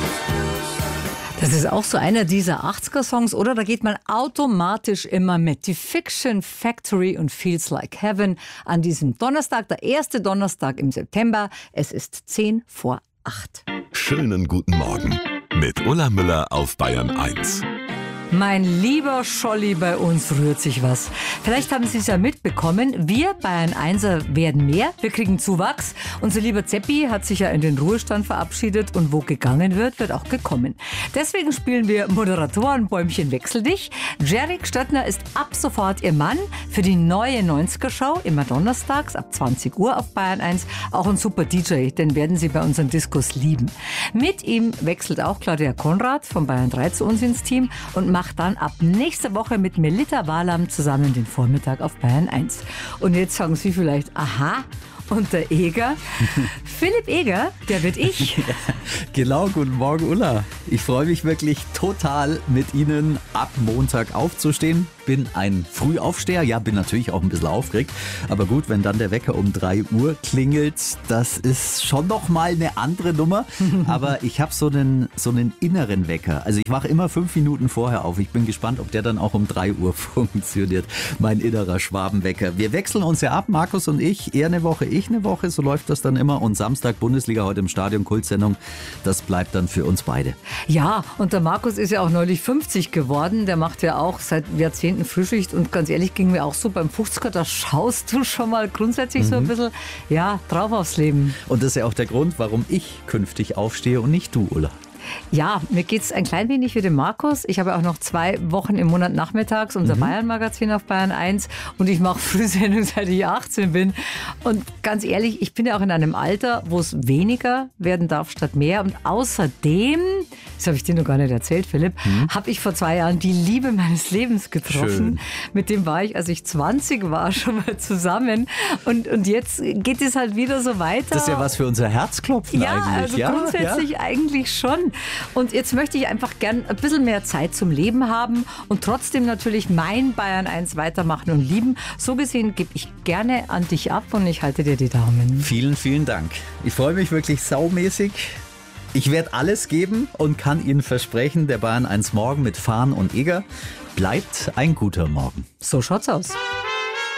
Das ist auch so einer dieser 80er-Songs, oder? Da geht man automatisch immer mit. Die Fiction Factory und Feels Like Heaven an diesem Donnerstag, der erste Donnerstag im September. Es ist 7:50. Schönen guten Morgen mit Ulla Müller auf Bayern 1. Mein lieber Scholli, bei uns rührt sich was. Vielleicht haben Sie es ja mitbekommen, wir Bayern 1er werden mehr, wir kriegen Zuwachs. Unser lieber Zeppi hat sich ja in den Ruhestand verabschiedet und wo gegangen wird, wird auch gekommen. Deswegen spielen wir Moderatorenbäumchen wechsel dich. Jerry Stöttner ist ab sofort Ihr Mann für die neue 90er-Show, immer donnerstags ab 20 Uhr auf Bayern 1. Auch ein super DJ, den werden Sie bei unseren Diskos lieben. Mit ihm wechselt auch Claudia Konrad von Bayern 3 zu uns ins Team und macht dann ab nächster Woche mit Melita Walam zusammen den Vormittag auf Bayern 1. Und jetzt sagen Sie vielleicht, aha, und der Eger? Philipp Eger, der wird ich. Ja, genau, guten Morgen Ulla. Ich freue mich wirklich total, mit Ihnen ab Montag aufzustehen. Bin ein Frühaufsteher, ja, bin natürlich auch ein bisschen aufgeregt. Aber gut, wenn dann der Wecker um 3 Uhr klingelt, das ist schon noch mal eine andere Nummer. Aber ich habe so einen inneren Wecker. Also ich wache immer 5 Minuten vorher auf. Ich bin gespannt, ob der dann auch um 3 Uhr funktioniert. Mein innerer Schwabenwecker. Wir wechseln uns ja ab, Markus und ich. Er eine Woche, ich eine Woche. So läuft das dann immer. Und Samstag Bundesliga heute im Stadion, Kultsendung. Das bleibt dann für uns beide. Ja, und der Markus ist ja auch neulich 50 geworden. Der macht ja auch seit Jahrzehnten Frühschicht. Und ganz ehrlich, ging mir auch so beim 50er, da schaust du schon mal grundsätzlich so ein bisschen, ja, drauf aufs Leben. Und das ist ja auch der Grund, warum ich künftig aufstehe und nicht du, Ulla. Ja, mir geht es ein klein wenig wie dem Markus. Ich habe auch noch 2 Wochen im Monat nachmittags unser Bayern-Magazin auf Bayern 1 und ich mache Frühsendung, seit ich 18 bin. Und ganz ehrlich, ich bin ja auch in einem Alter, wo es weniger werden darf statt mehr. Und außerdem, das habe ich dir noch gar nicht erzählt, Philipp, habe ich vor 2 Jahren die Liebe meines Lebens getroffen. Schön. Mit dem war ich, als ich 20 war, schon mal zusammen. Und jetzt geht es halt wieder so weiter. Das ist ja was für unser Herzklopfen eigentlich. Also grundsätzlich eigentlich schon. Und jetzt möchte ich einfach gern ein bisschen mehr Zeit zum Leben haben und trotzdem natürlich mein Bayern 1 weitermachen und lieben. So gesehen gebe ich gerne an dich ab und ich halte dir die Daumen. Vielen, vielen Dank. Ich freue mich wirklich saumäßig. Ich werde alles geben und kann Ihnen versprechen, der Bayern 1 Morgen mit Fahn und Eger bleibt ein guter Morgen. So schaut's aus.